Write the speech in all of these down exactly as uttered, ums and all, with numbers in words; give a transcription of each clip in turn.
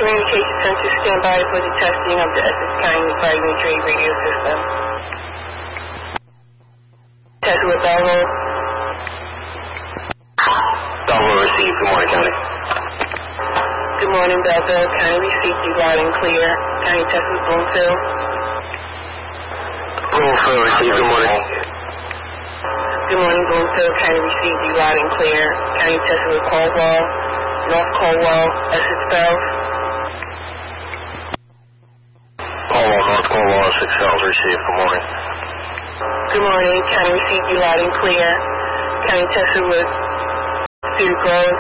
Communication Center, stand by for the testing of the Essex County Fragmentary Radio System. Test with Belvo. Belvo received. Good morning, County. Good morning, Belleville. County received you loud and clear. County test with Bloomfield. Bloomfield received. Good morning. Good morning, Bloomfield. County received you loud and clear. County test with Caldwell. North Caldwell, Essex Bells. Caldwell, North Caldwell, Essex Bells received. Good morning. Good morning. County received you loud and clear. County tested with Cedar Grove.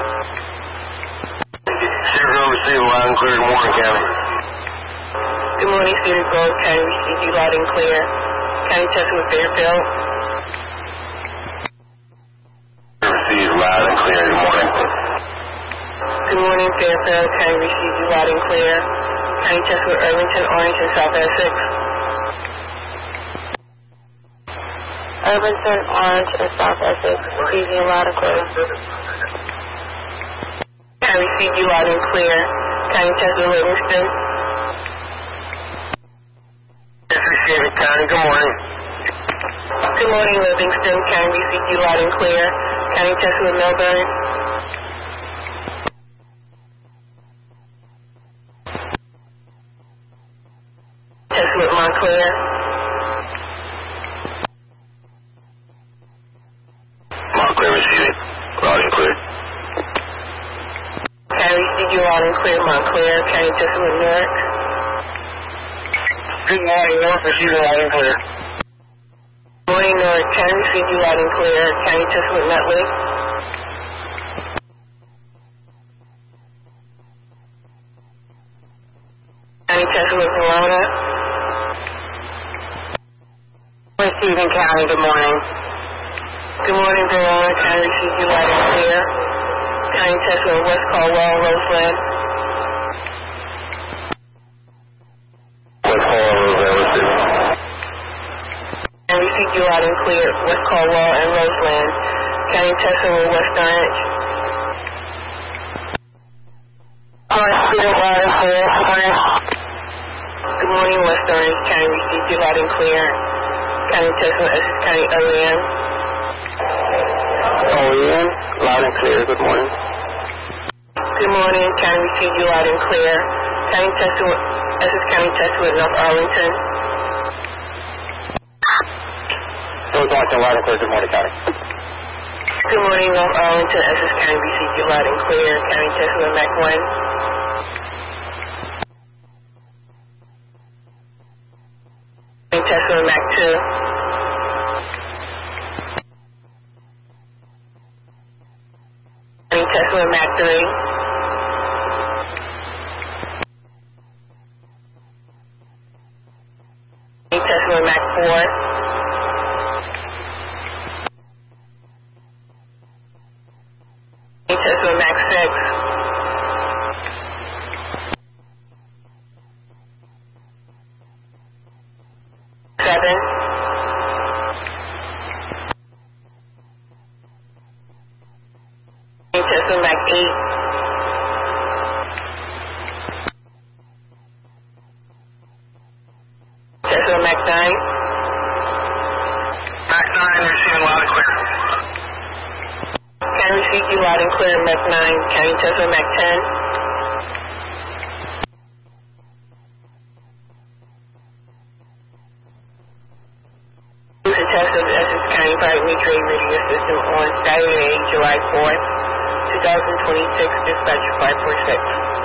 Cedar Grove received loud and clear. Good morning, County. Good morning, Cedar Grove. County received you loud and clear. County tested with Fairfield. Received loud and clear. Good morning. Good morning, Fairfield. County received you loud and clear. County tested with Irvington, Orange, and South Essex. Irvington, Orange, and South Essex received you loud and clear. County received you loud and clear. County tested with Livingston. Appreciate it, County. Good morning. Good morning, Livingston. County received you loud and clear. County tested with Melbourne. Tested with Montclair. Montclair received loud and clear. County received you loud and clear, Montclair. County tested with Newark. Good morning, North received loud and clear. Good morning, Newark. County received you loud and clear. County tested with Nutley. County tested with Verona. Receiving, County. Good morning. Good morning, Verona. County received you loud and clear. County tested with West Caldwell, Roseland. West Caldwell, Roseland. County received you loud and clear. West Caldwell and Roseland. County tested with West Orange. Loud and clear. Good morning. Good morning, West Orange. County received you loud and clear. County tested with Essex County O E M. O E M, loud and clear. Good morning. Good morning. County received you loud and clear. County tested with Essex County tested with North Arlington. North Arlington, loud and clear. Good morning, County. Good morning, North Arlington. Essex County received you loud and clear. County tested with Mac one. County tested with Mac two. County tested with Mac three. County tested with Mac four. County tested with Mac six. Seven. County tested with Mac eight. Tested with Mac nine. Mac nine, receiving loud and clear. County received you loud and clear, Mac nine. County tested with Mac ten. This is a test of the Essex County Fragmentary Radio System on Saturday, July fourth, twenty twenty-six, dispatch five four six.